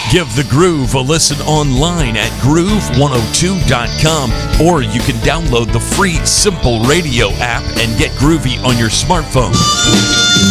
Give The Groove a listen online at groove102.com, or you can download the free Simple Radio app and get groovy on your smartphone.